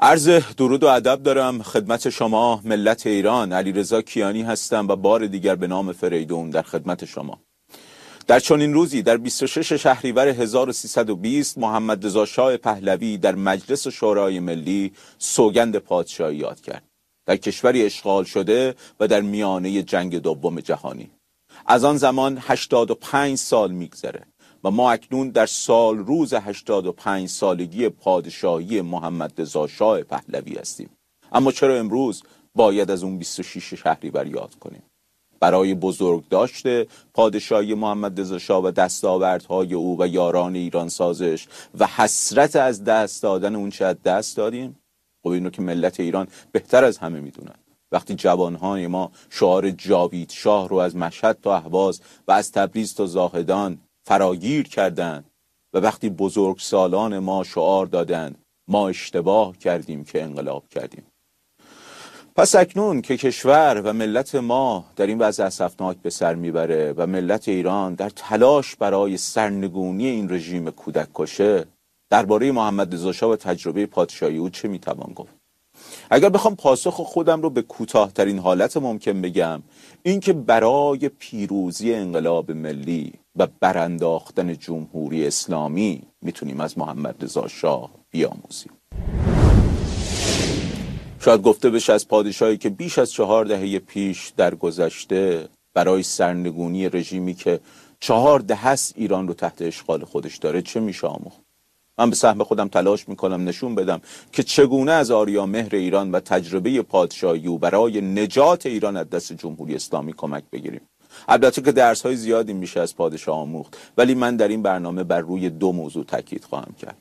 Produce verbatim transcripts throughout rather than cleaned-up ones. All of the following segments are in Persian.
عرض درود و ادب دارم خدمت شما ملت ایران. علیرضا کیانی هستم و بار دیگر به نام فریدون در خدمت شما. در چنین روزی در بیست و شش شهریور هزار و سیصد و بیست محمد رضا شاه پهلوی در مجلس شورای ملی سوگند پادشاهی یاد کرد. در کشوری اشغال شده و در میانه جنگ دوم جهانی. از آن زمان هشتاد و پنج سال میگذره و ما اکنون در سال روز هشتاد و پنج سالگی پادشاهی محمد رضا شاه پهلوی هستیم. اما چرا امروز باید از اون بیست و شش شهریور یاد کنیم؟ برای بزرگ داشته پادشاهی محمد رضا شاه و دستاوردهای او و یاران ایران سازش و حسرت از دست دادن اون چه از دست دادیم؟ خب اینو که ملت ایران بهتر از همه میدونن. وقتی جوانهای ما شعار جاوید شاه رو از مشهد تا اهواز و از تبریز تا زاهدان فراگیر کردند و وقتی بزرگ سالان ما شعار دادند ما اشتباه کردیم که انقلاب کردیم. پس اکنون که کشور و ملت ما در این وضع اسفناک به سر میبره و ملت ایران در تلاش برای سرنگونی این رژیم کودک کشه، درباره محمد رضا شاه و تجربه پادشاهی او چه میتوان گفت؟ اگر بخوام پاسخ خودم رو به کوتاه‌ترین حالت ممکن بگم، این که برای پیروزی انقلاب ملی و برانداختن جمهوری اسلامی میتونیم از محمد رضا شاه بیاموزیم. شاید گفته بشه از پادشاهی که بیش از چهار دهه پیش در گذشته برای سرنگونی رژیمی که چهار دهه است ایران رو تحت اشغال خودش داره چه میشه آموخت؟ من به سهم خودم تلاش میکنم نشون بدم که چگونه از آریا مهر ایران و تجربه پادشاهی او برای نجات ایران از دست جمهوری اسلامی کمک بگیریم. البته که درس های زیادی میشه از پادشاه آموخت، ولی من در این برنامه بر روی دو موضوع تاکید خواهم کرد.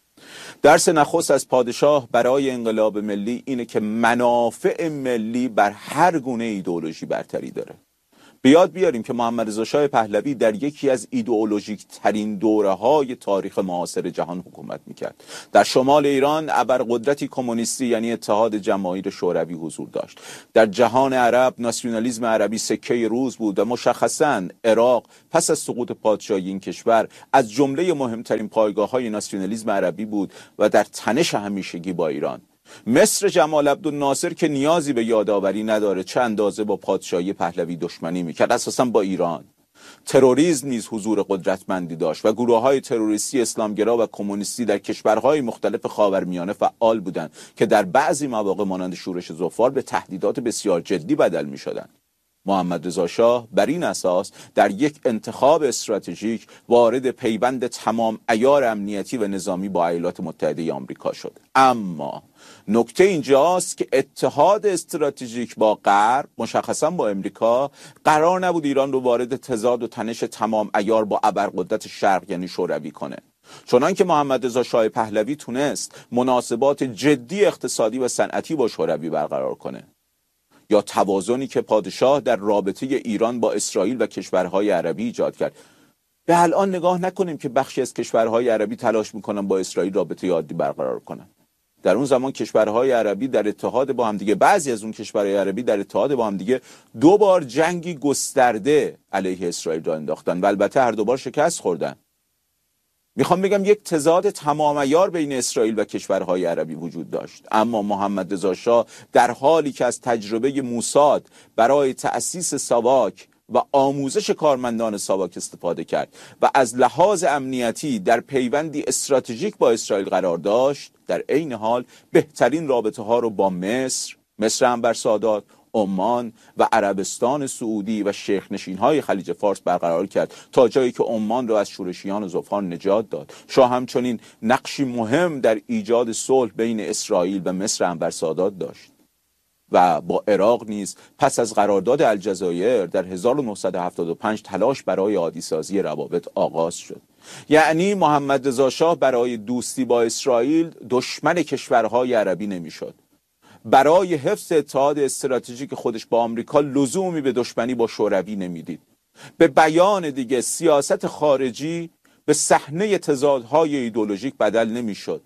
درس نخست از پادشاه برای انقلاب ملی اینه که منافع ملی بر هر گونه ایدئولوژی برتری داره. بیاد بیاریم که محمد رضا شاه پهلوی در یکی از ایدئولوژیک ترین دوره های تاریخ معاصر جهان حکومت میکرد. در شمال ایران ابرقدرتی کمونیستی یعنی اتحاد جماهیر شوروی حضور داشت. در جهان عرب ناسیونالیسم عربی سکه روز بود و مشخصاً عراق پس از سقوط پادشاهی این کشور از جمله مهمترین پایگاه های ناسیونالیسم عربی بود و در تنش همیشگی با ایران. مصر جمال عبدالناصر که نیازی به یادآوری نداره چه اندازه با پادشاهی پهلوی دشمنی میکرد، اساساً با ایران. تروریسم نیز حضور قدرتمندی داشت و گروه‌های تروریستی اسلامگرا و کمونیستی در کشورهای مختلف خاورمیانه فعال بودند که در بعضی مواقع مانند شورش ظفار به تهدیدات بسیار جدی بدل میشدند. محمد رضا شاه بر این اساس در یک انتخاب استراتژیک وارد پیوند تمام عیار امنیتی و نظامی با ایالات متحده آمریکا شد. اما نکته اینجاست که اتحاد استراتژیک با غرب، مشخصا با امریکا، قرار نبود ایران رو وارد تضاد و تنش تمام عیار با ابرقدرت شرق یعنی شوروی کنه. چنان که محمد رضا شاه پهلوی تونست مناسبات جدی اقتصادی و صنعتی با شوروی برقرار کنه، یا توازنی که پادشاه در رابطه ایران با اسرائیل و کشورهای عربی ایجاد کرد. به الان نگاه نکنیم که بخشی از کشورهای عربی تلاش میکنن با اسرائیل رابطه عادی برقرار کنن. در اون زمان کشورهای عربی در اتحاد با هم دیگه، بعضی از اون کشورهای عربی در اتحاد با هم دیگه دو بار جنگی گسترده علیه اسرائیل را انداختن و البته هر دو بار شکست خوردن. میخوام بگم یک تضاد تمام عیار بین اسرائیل و کشورهای عربی وجود داشت، اما محمد رضا شاه در حالی که از تجربه موساد برای تأسیس ساواک و آموزش کارمندان ساواک استفاده کرد و از لحاظ امنیتی در پیوندی استراتژیک با اسرائیل قرار داشت، در عین حال بهترین رابطه ها رو با مصر، مصر انورسادات، عمان و عربستان سعودی و شیخ نشین های خلیج فارس برقرار کرد تا جایی که عمان را از شورشیان و ظفار نجات داد. شاه همچنین نقشی مهم در ایجاد صلح بین اسرائیل و مصر انورسادات داشت و با عراق نیز پس از قرارداد الجزایر در هزار و نهصد و هفتاد و پنج تلاش برای عادی سازی روابط آغاز شد. یعنی محمد رضا شاه برای دوستی با اسرائیل دشمن کشورهای عربی نمیشد. برای حفظ اتحاد استراتژیک خودش با آمریکا لزومی به دشمنی با شوروی نمیدید. به بیان دیگه سیاست خارجی به صحنه تضادهای ایدئولوژیک بدل نمیشد.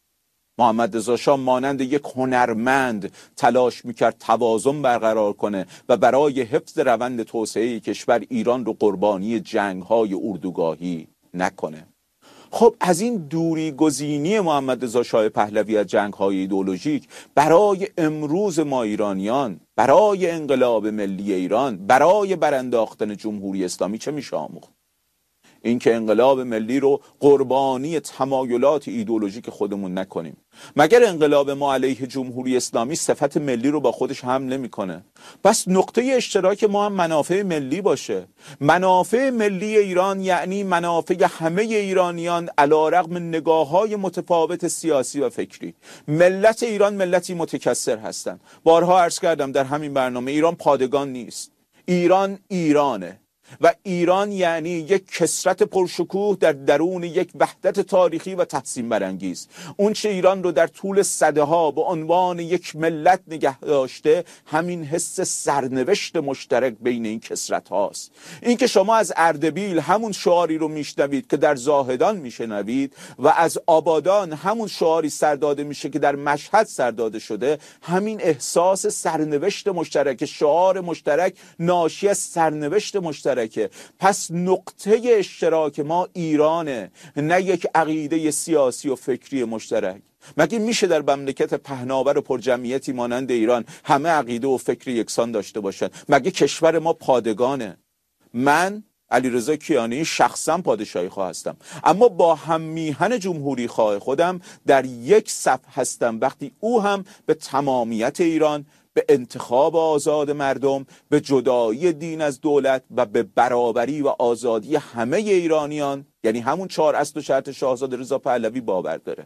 محمد رضا شاه مانند یک هنرمند تلاش میکرد توازن برقرار کنه و برای حفظ روند توسعه کشور ایران رو قربانی جنگ‌های اردوگاهی نکنه. خب از این دوری گزینی محمد رضا شاه پهلوی از جنگ‌های ایدئولوژیک برای امروز ما ایرانیان، برای انقلاب ملی ایران، برای برانداختن جمهوری اسلامی چه میشه آموخت؟ اینکه انقلاب ملی رو قربانی تمایلات ایدئولوژیک خودمون نکنیم. مگر انقلاب ما علیه جمهوری اسلامی صفت ملی رو با خودش حمل نمیکنه؟ پس نقطه اشتراک ما هم منافع ملی باشه. منافع ملی ایران یعنی منافع همه ایرانیان علیرغم نگاه‌های متفاوت سیاسی و فکری. ملت ایران ملتی متکثر هستند. بارها عرض کردم در همین برنامه ایران پادگان نیست. ایران ایرانه. و ایران یعنی یک کثرت پرشکوه در درون یک وحدت تاریخی و تحسین برانگیز. اون چه ایران رو در طول سده ها به عنوان یک ملت نگه داشته همین حس سرنوشت مشترک بین این کثرت هاست. این که شما از اردبیل همون شعاری رو میشنوید که در زاهدان میشنوید و از آبادان همون شعاری سر داده میشه که در مشهد سر داده شده، همین احساس سرنوشت مشترک، شعار مشترک ناشی از سرنوشت مشترک. پس نقطه اشتراک ما ایرانه، نه یک عقیده سیاسی و فکری مشترک. مگه میشه در مملکت پهناور و پرجمعیتی مانند ایران همه عقیده و فکر یکسان داشته باشن؟ مگه کشور ما پادگانه؟ من علیرضا کیانی شخصا پادشاهی خواه هستم، اما با هم میهن جمهوری خواه خودم در یک صف هستم وقتی او هم به تمامیت ایران، به انتخاب آزاد مردم، به جدایی دین از دولت و به برابری و آزادی همه ایرانیان، یعنی همون چهار اصل و شرط شاهزاده رضا پهلوی باور داره.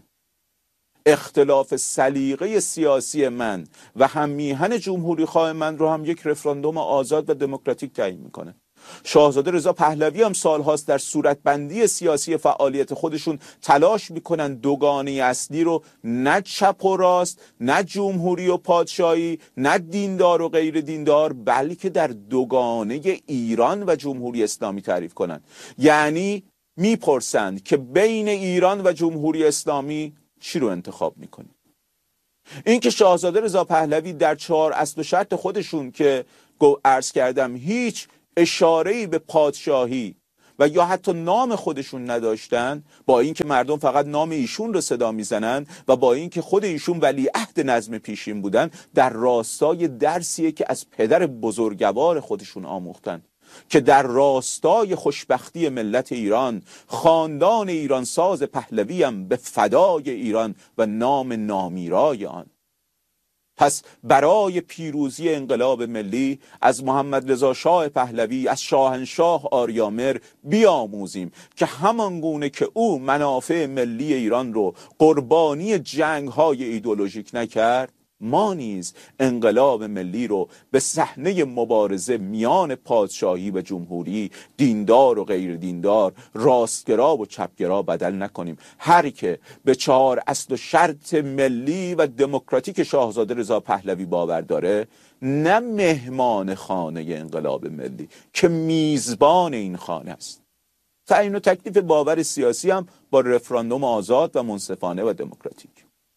اختلاف سلیقه سیاسی من و هم میهن جمهوری خواه من رو هم یک رفراندوم آزاد و دموکراتیک تعیین میکنه. شاهزاده رضا پهلوی هم سالهاست در صورتبندی سیاسی فعالیت خودشون تلاش میکنن دوگانه اصلی رو نه چپ و راست، نه جمهوری و پادشاهی، نه دیندار و غیر دیندار، بلکه در دوگانه ایران و جمهوری اسلامی تعریف کنن. یعنی میپرسند که بین ایران و جمهوری اسلامی چی رو انتخاب میکنی؟ این که شاهزاده رضا پهلوی در چهار اصل و شرط خودشون که عرض کردم هیچ اشاره‌ای به پادشاهی و یا حتی نام خودشون نداشتن، با اینکه مردم فقط نام ایشون رو صدا میزنن و با اینکه خود ایشون ولیعهد نظم پیشین بودن، در راستای درسیه که از پدر بزرگوار خودشون آموختن که در راستای خوشبختی ملت ایران، خاندان ایرانساز پهلوی هم به فدای ایران و نام نامیرای آن. پس برای پیروزی انقلاب ملی از محمد رضا شاه پهلوی، از شاهنشاه آریامر بیاموزیم که همان گونه که او منافع ملی ایران رو قربانی جنگ‌های ایدئولوژیک نکرد، ما نیز انقلاب ملی رو به صحنه مبارزه میان پادشاهی و جمهوری، دیندار و غیر دیندار، راستگرا و چپگرا بدل نکنیم. هر که به چهار اصل و شرط ملی و دموکراتیک شاهزاده رضا پهلوی باور داره، نه مهمان خانه انقلاب ملی که میزبان این خانه است. تعیین و تکلیف باور سیاسی هم با رفراندوم آزاد و منصفانه و دموکراتیک.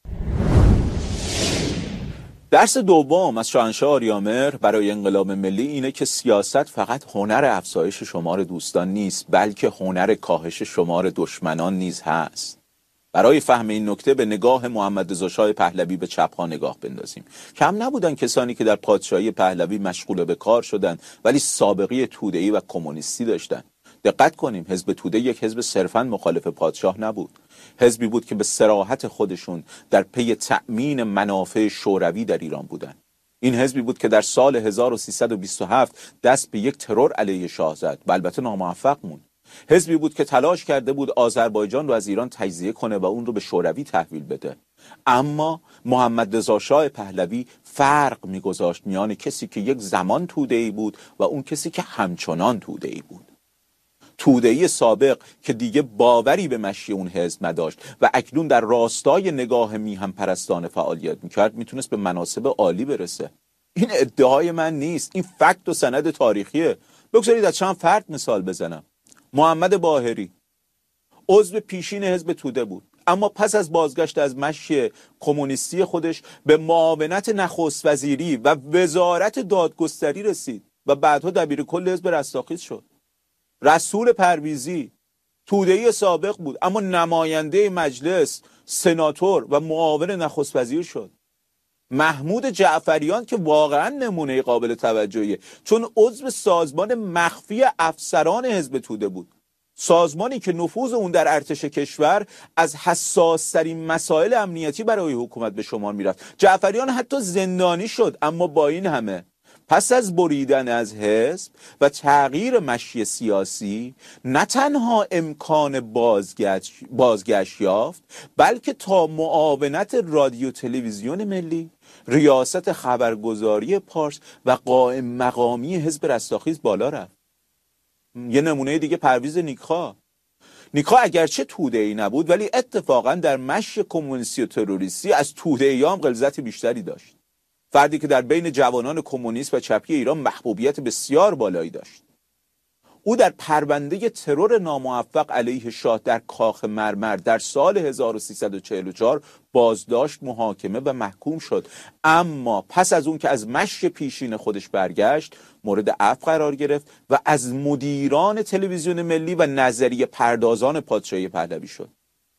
درس دوم از شاهنشاه آریامر برای انقلاب ملی اینه که سیاست فقط هنر افزایش شمار دوستان نیست، بلکه هنر کاهش شمار دشمنان نیز هست. برای فهم این نکته به نگاه محمد رضا شاه پهلوی به چپ ها نگاه بندازیم. کم نبودن کسانی که در پادشاهی پهلوی مشغول به کار شدند ولی سابقه توده‌ای و کمونیستی داشتند. دقت کنیم، حزب توده یک حزب صرفاً مخالف پادشاه نبود. حزبی بود که به صراحت خودشون در پی تأمین منافع شوروی در ایران بودند. این حزبی بود که در سال هزار و سیصد و بیست و هفت دست به یک ترور علیه شاه زد و البته ناموفق موند. حزبی بود که تلاش کرده بود آذربایجان رو از ایران تجزیه کنه و اون رو به شوروی تحویل بده. اما محمد رضا شاه پهلوی فرق می‌گذاشت میان کسی که یک زمان توده‌ای بود و اون کسی که همچنان توده‌ای بود. توده‌ای سابق که دیگه باوری به مشی اون حزب نداشت و اکنون در راستای نگاه میهم پرستانه فعالیت میکرد، میتونست به مناصب عالی برسه. این ادعای من نیست، این فکت و سند تاریخیه. بگذارید از چند فرد مثال بزنم. محمد باهری عضو پیشین حزب توده بود، اما پس از بازگشت از مشی کمونیستی خودش به معاونت نخست وزیری و وزارت دادگستری رسید و بعدها دبیر کل حزب رستاخیز شد. رسول پرویزی توده‌ای سابق بود اما نماینده مجلس، سناتور و معاون نخست وزیر شد. محمود جعفریان که واقعا نمونه قابل توجهیه، چون عضو سازمان مخفی افسران حزب توده بود، سازمانی که نفوذ اون در ارتش کشور از حساس ترین مسائل امنیتی برای حکومت به شمار میرفت. جعفریان حتی زندانی شد، اما با این همه پس از بریدن از حزب و تغییر مشی سیاسی نه تنها امکان بازگشت, بازگشت یافت، بلکه تا معاونت رادیو تلویزیون ملی، ریاست خبرگزاری پارس و قائم مقامی حزب رستاخیز بالا رفت. یه نمونه دیگه پرویز نیکخواه. نیکخواه اگرچه توده‌ای نبود ولی اتفاقا در مشی کمونیستی و تروریستی از توده‌ای هم غلظت بیشتری داشت. فردی که در بین جوانان کمونیست و چپی ایران محبوبیت بسیار بالایی داشت. او در پرونده ترور ناموفق علیه شاه در کاخ مرمر در سال هزار و سیصد و چهل و چهار بازداشت، محاکمه و محکوم شد، اما پس از اون که از مشی پیشین خودش برگشت مورد عفو قرار گرفت و از مدیران تلویزیون ملی و نظریه پردازان پادشاهی پهلوی شد.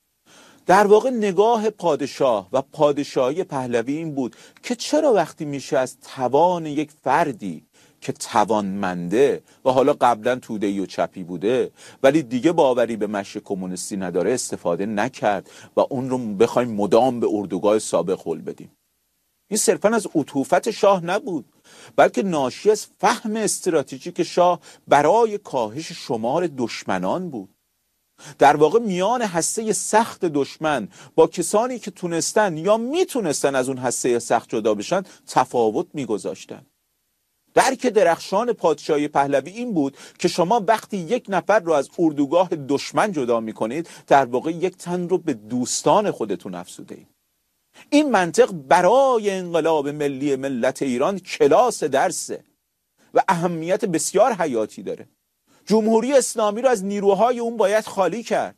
در واقع نگاه پادشاه و پادشاهی پهلوی این بود که چرا وقتی میشه از توان یک فردی که توانمنده و حالا قبلا توده‌ای و چپی بوده ولی دیگه باوری به مشی کمونیستی نداره استفاده نکرد و اون رو بخوایم مدام به اردوگاه سابق هل بدیم. این صرفا از عطوفت شاه نبود، بلکه ناشی از فهم استراتژیک شاه برای کاهش شمار دشمنان بود. در واقع میان هسته سخت دشمن با کسانی که تونستن یا میتونستن از اون هسته سخت جدا بشن تفاوت میگذاشتن. درک درخشان پادشاهی پهلوی این بود که شما وقتی یک نفر رو از اردوگاه دشمن جدا میکنید در واقع یک تن رو به دوستان خودتون افزوده اید. این منطق برای انقلاب ملی ملت ایران کلاس درسه و اهمیت بسیار حیاتی داره. جمهوری اسلامی رو از نیروهای اون باید خالی کرد.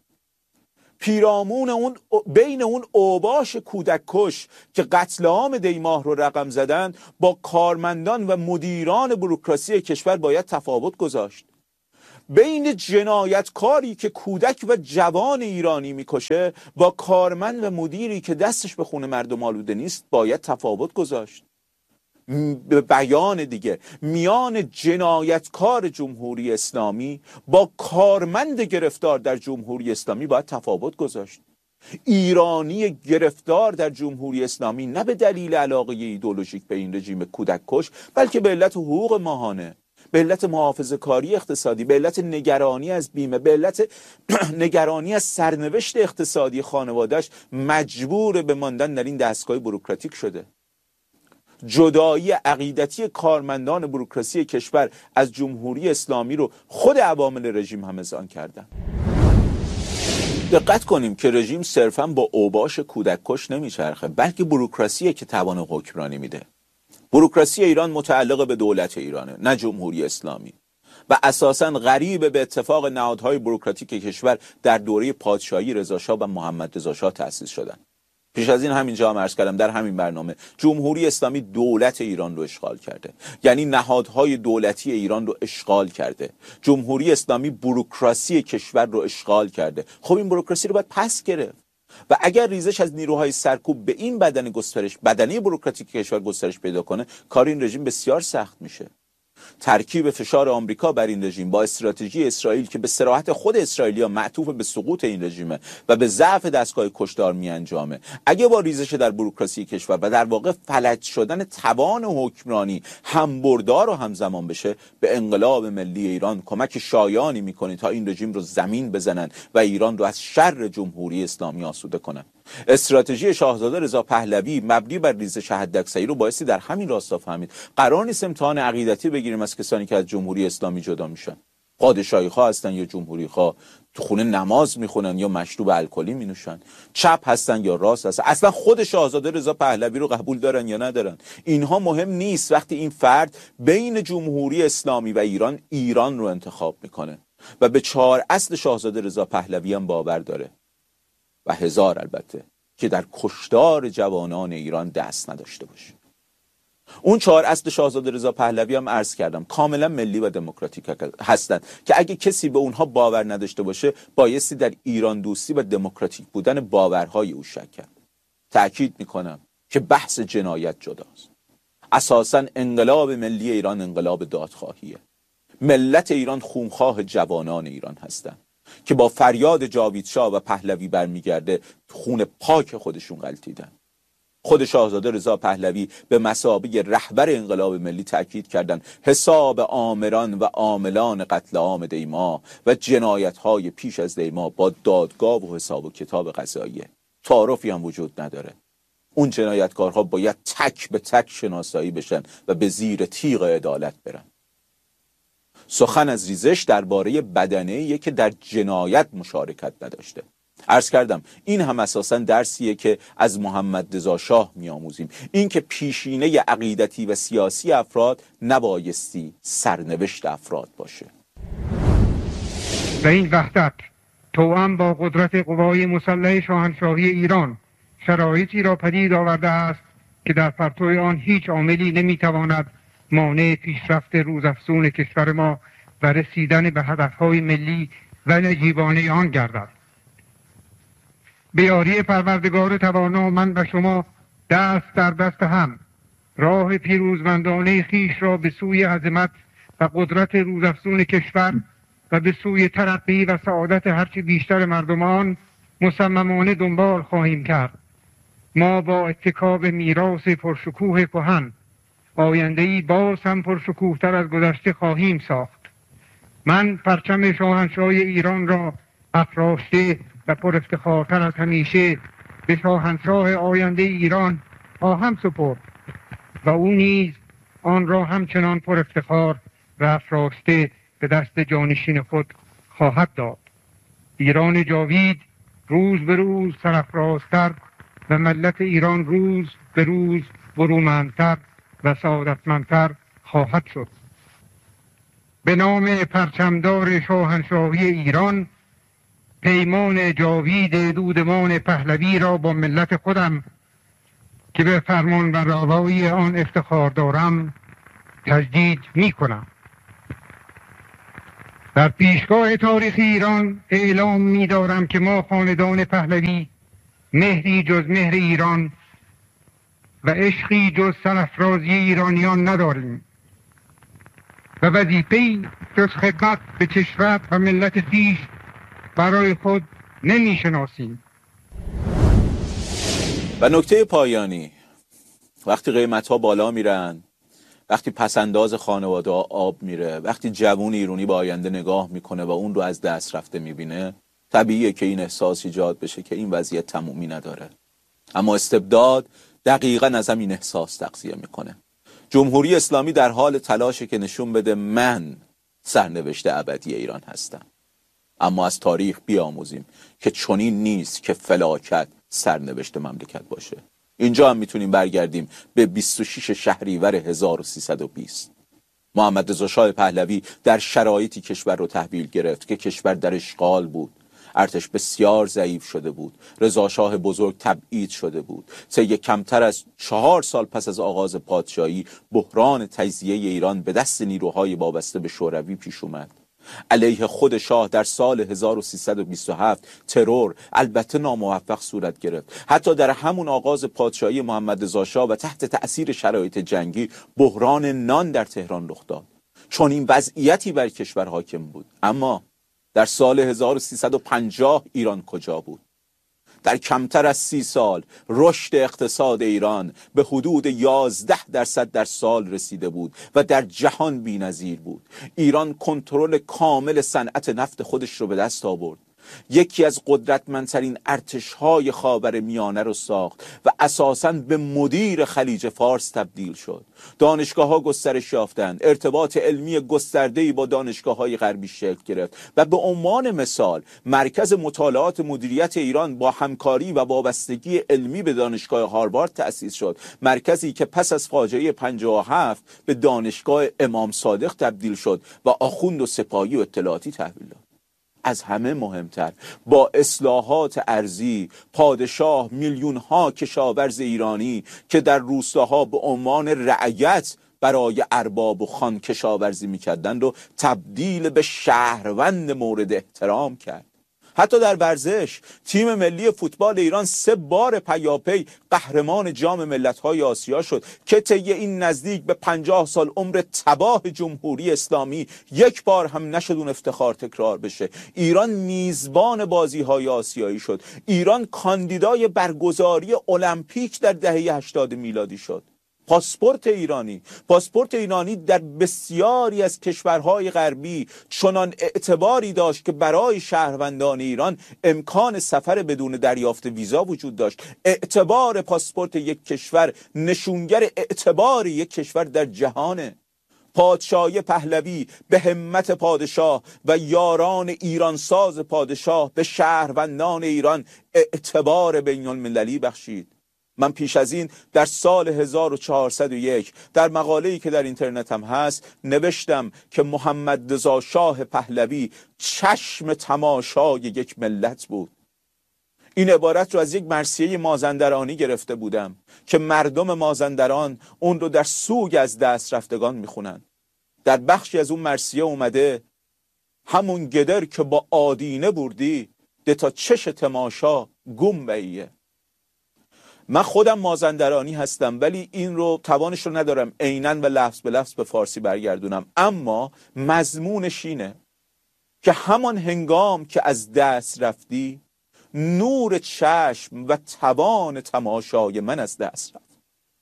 پیرامون اون بین اون اوباش کودک کش که قتل عام دیماه رو رقم زدن با کارمندان و مدیران بوروکراسی کشور باید تفاوت گذاشت. بین جنایتکاری که کودک و جوان ایرانی میکشه با کارمند و مدیری که دستش به خون مردم آلوده نیست باید تفاوت گذاشت. به بیان دیگه میان جنایتکار جمهوری اسلامی با کارمند گرفتار در جمهوری اسلامی باید تفاوت گذاشت. ایرانی گرفتار در جمهوری اسلامی نه به دلیل علاقه ایدئولوژیک به این رژیم کودک کش، بلکه به علت حقوق ماهانه، به علت محافظه‌کاری اقتصادی، به علت نگرانی از بیمه، به علت نگرانی از سرنوشت اقتصادی خانواده‌اش مجبور به ماندن در این دستگاه بوروکراتیک شده. جدایی عقیدتی کارمندان بوروکراسی کشور از جمهوری اسلامی رو خود عوامل رژیم هم اذعان کردن. دقت کنیم که رژیم صرفاً با اوباش کودک کش نمیچرخه، بلکه بوروکراسیه که توان حکمرانی میده. بوروکراسی ایران متعلق به دولت ایرانه، نه جمهوری اسلامی، و اساساً غریب به اتفاق نهادهای بوروکراتیک کشور در دوره پادشاهی رضاشاه و محمد رضاشاه تأسیس شدن. پیش از این همینجا هم عرض کردم در همین برنامه جمهوری اسلامی دولت ایران رو اشغال کرده، یعنی نهادهای دولتی ایران رو اشغال کرده. جمهوری اسلامی بوروکراسی کشور رو اشغال کرده. خب این بوروکراسی رو باید پس گرفت و اگر ریزش از نیروهای سرکوب به این بدن گسترش بدنه بوروکراتیک کشور گسترش پیدا کنه، کار این رژیم بسیار سخت میشه. ترکیب فشار آمریکا بر این رژیم با استراتژی اسرائیل که به صراحت خود اسرائیلیا معطوف به سقوط این رژیمه و به ضعف دستگاه کشتار میانجامه، اگه با ریزش در بوروکراسی کشور و در واقع فلج شدن توان حکمرانی همبردار و همزمان بشه، به انقلاب ملی ایران کمک شایانی میکنه تا این رژیم رو زمین بزنن و ایران رو از شر جمهوری اسلامی آسوده کنن. استراتژی شاهزاده رضا پهلوی مبنی بر ریزش حداکثری رو بایستی در همین راستا فهمید. قرار نیست امتحان عقیدتی بگیریم از کسانی که از جمهوری اسلامی جدا میشن. پادشاهی خواه هستن یا جمهوری خواه، تو خونه نماز میخونن یا مشروب الکلی مینوشن، چپ هستن یا راست هستن، اصلا خود شاهزاده رضا پهلوی رو قبول دارن یا ندارن، اینها مهم نیست. وقتی این فرد بین جمهوری اسلامی و ایران ایران رو انتخاب میکنه و به چهار اصل شاهزاده رضا پهلوی هم باور داره و هزار البته که در کشتار جوانان ایران دست نداشته باشه. اون چهار اصل شاهزاده رضا پهلوی هم عرض کردم کاملا ملی و دموکراتیک هستند که اگه کسی به اونها باور نداشته باشه بایستی در ایران دوستی و دموکراتیک بودن باورهای او شک کرد. تأکید میکنم که بحث جنایت جداست. اساساً انقلاب ملی ایران انقلاب دادخواهیه. ملت ایران خونخواه جوانان ایران هستند که با فریاد جاوید شاه و پهلوی برمیگرده خون پاک خودشون غلطیدن. خود شاهزاده رضا پهلوی به مثابه رهبر انقلاب ملی تأکید کردند حساب آمران و عاملان قتل عام دیما و جنایت‌های پیش از دیما با دادگاه و حساب و کتاب قضاییه. تعارفی هم وجود نداره. اون جنایتکارها باید تک به تک شناسایی بشن و به زیر تیغ عدالت برن. سخن از ریزش درباره بدنه‌ایه که در جنایت مشارکت نداشته. عرض کردم این هم اساساً درسیه که از محمد رضا شاه میآموزیم، این که پیشینه عقیدتی و سیاسی افراد نبایستی سرنوشت افراد باشه. و این وحدت توأم با قدرت قوای مسلح شاهنشاهی ایران شرایطی را پدید آورده است که در پرتو آن هیچ عاملی نمیتواند مانع پیشرفت روزافزون کشور ما و رسیدن به هدفهای ملی و نجیبانه آن گردد. به یاری پروردگار توانا من و شما دست در دست هم راه پیروزمندانه خویش را به سوی عظمت و قدرت روزافزون کشور و به سوی ترقی و سعادت هرچه بیشتر مردمان مصممانه دنبال خواهیم کرد. ما با اتکا به میراث پرشکوه کهن آینده‌ای باز هم پرشکوه‌تر از گذشته خواهیم ساخت. من پرچم شاهنشاهی ایران را افراشته و پر افتخارتر از همیشه به شاهنشاه آینده ایران خواهم سپرد و او نیز آن را همچنان پر افتخار و افراشته به دست جانشین خود خواهد داد. ایران جاوید روز به روز سرافرازتر و ملت ایران روز به روز برومندتر و سعادتمندتر خواهد شد. به نام پرچمدار شاهنشاهی ایران پیمان جاوید دودمان پهلوی را با ملت خودم که به فرمان بروایی آن افتخار دارم تجدید می کنم. در پیشگاه تاریخ ایران اعلام می دارم که ما خاندان پهلوی مهری جز مهر ایران و عشقی جز سرافرازی ایرانیان نداریم و وظیفه‌ای جز خدمت به کشور و ملت خویش برای خود نمی شناسیم. و نکته پایانی، وقتی قیمت‌ها بالا میرن، وقتی پسنداز خانواده ها آب میره، وقتی جوون ایرانی با آینده نگاه میکنه و اون رو از دست رفته میبینه، طبیعیه که این احساس ایجاد بشه که این وضعیت تمومی نداره. اما استبداد دقیقاً از همین احساس تغذیه میکنه. جمهوری اسلامی در حال تلاشه که نشون بده من سرنوشت ابدی ایران هستم. اما از تاریخ بیاموزیم که چنین نیست که فلاکت سرنوشت مملکت باشه. اینجا هم میتونیم برگردیم به بیست و شش شهریور هزار و سیصد و بیست. محمد رضا شاه پهلوی در شرایطی کشور رو تحویل گرفت که کشور در اشغال بود. ارتش بسیار ضعیف شده بود. رضا شاه بزرگ تبعید شده بود. طی کمتر از چهار سال پس از آغاز پادشاهی بحران تجزیه ایران به دست نیروهای وابسته به شوروی پیش اومد. علیه خود شاه در سال هزار و سیصد و بیست و هفت ترور البته ناموفق صورت گرفت. حتی در همون آغاز پادشاهی محمد رضا شاه و تحت تأثیر شرایط جنگی بحران نان در تهران رخ داد. چون این وضعیتی بر کشور حاکم بود. اما در سال هزار و سیصد و پنجاه ایران کجا بود؟ در کمتر از سی سال رشد اقتصاد ایران به حدود یازده درصد در سال رسیده بود و در جهان بی‌نظیر بود. ایران کنترل کامل صنعت نفت خودش رو به دست آورد. یکی از قدرتمندترین ارتش‌های خاورمیانه رو ساخت و اساساً به مدیر خلیج فارس تبدیل شد. دانشگاه‌ها گسترش یافتند، ارتباط علمی گسترده‌ای با دانشگاه‌های غربی شکل گرفت و به عنوان مثال مرکز مطالعات مدیریت ایران با همکاری و وابستگی علمی به دانشگاه هاروارد تأسیس شد. مرکزی که پس از فاجعه پنجاه و هفت به دانشگاه امام صادق تبدیل شد و آخوند و سپاهی و اطلاعاتی تحویل داد. از همه مهمتر با اصلاحات ارضی پادشاه میلیون ها کشاورز ایرانی که در روستاها به عنوان رعیت برای ارباب و خان کشاورزی میکردند و تبدیل به شهروند مورد احترام کرد. حتی در ورزش تیم ملی فوتبال ایران سه بار پیاپی قهرمان جام ملت‌های آسیا شد که طی این نزدیک به پنجاه سال عمر تباه جمهوری اسلامی یک بار هم نشد اون افتخار تکرار بشه. ایران میزبان بازی‌های آسیایی شد. ایران کاندیدای برگزاری المپیک در دهه هشتاد میلادی شد. پاسپورت ایرانی پاسپورت ایرانی در بسیاری از کشورهای غربی چنان اعتباری داشت که برای شهروندان ایران امکان سفر بدون دریافت ویزا وجود داشت. اعتبار پاسپورت یک کشور نشونگر اعتبار یک کشور در جهانه. پادشاهی پهلوی به همت پادشاه و یاران ایرانساز پادشاه به شهروندان ایران اعتبار بین المللی بخشید. من پیش از این در سال هزار و چهارصد و یک در مقاله‌ای که در اینترنت هم هست نوشتم که محمد رضا شاه پهلوی چشم تماشای یک ملت بود. این عبارت رو از یک مرثیه مازندرانی گرفته بودم که مردم مازندران اون رو در سوگ از دست رفتگان میخونن. در بخشی از اون مرثیه اومده همون گدر که با آدینه بردی ده تا چش تماشا گم بیه. من خودم مازندرانی هستم ولی این رو توانش رو ندارم عیناً و لفظ به لفظ به فارسی برگردونم، اما مضمونش اینه که همان هنگام که از دست رفتی نور چشم و توان تماشای من از دست رفت.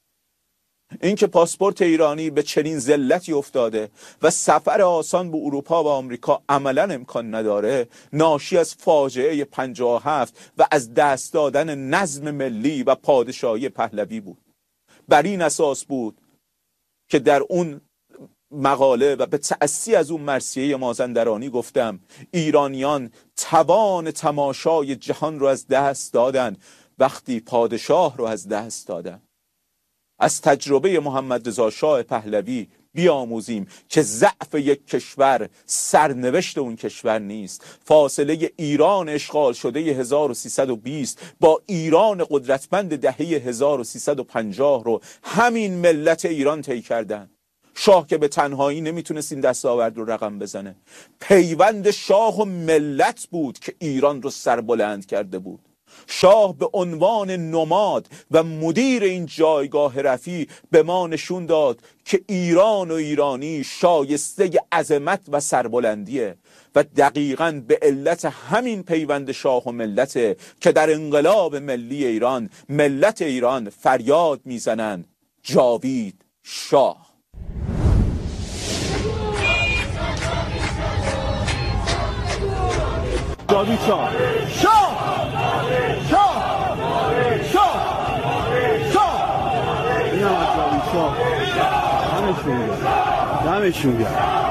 این که پاسپورت ایرانی به چنین ذلتی افتاده و سفر آسان به اروپا و آمریکا عملاً امکان نداره ناشی از فاجعه پنجاه و هفت و از دست دادن نظم ملی و پادشاهی پهلوی بود. بر این اساس بود که در اون مقاله و به تأسی از اون مرثیه مازندرانی گفتم ایرانیان توان تماشای جهان رو از دست دادن وقتی پادشاه رو از دست دادن. از تجربه محمد رضا شاه پهلوی بیاموزیم که ضعف یک کشور سرنوشت اون کشور نیست. فاصله ایران اشغال شده هزار و سیصد و بیست با ایران قدرتمند دهه هزار و سیصد و پنجاه رو همین ملت ایران طی کردن. شاه که به تنهایی نمیتونست این دستاورد رو رقم بزنه. پیوند شاه و ملت بود که ایران رو سربلند کرده بود. شاه به عنوان نماد و مدیر این جایگاه رفیع به ما نشون داد که ایران و ایرانی شایسته عظمت و سربلندیه و دقیقاً به علت همین پیوند شاه و ملته که در انقلاب ملی ایران ملت ایران فریاد میزنن جاوید شاه. جاوید شاه شاه همه شون بیار همه شون بیار